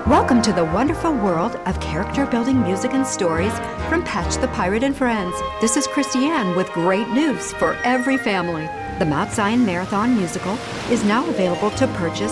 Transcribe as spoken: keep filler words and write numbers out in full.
Welcome to the wonderful world of character-building music and stories from Patch the Pirate and Friends. This is Christiane with great news for every family. The Mount Zion Marathon Musical is now available to purchase